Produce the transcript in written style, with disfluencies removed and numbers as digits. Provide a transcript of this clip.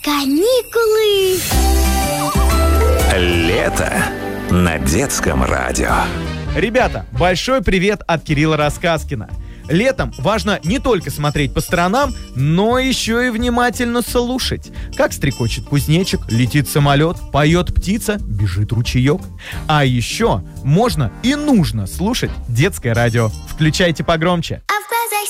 Каникулы. Лето на детском радио. Ребята, большой привет от Кирилла Рассказкина. Летом важно не только смотреть по сторонам, но еще и внимательно слушать. Как стрекочет кузнечик, летит самолет, поет птица, бежит ручеек. А еще можно и нужно слушать детское радио. Включайте погромче.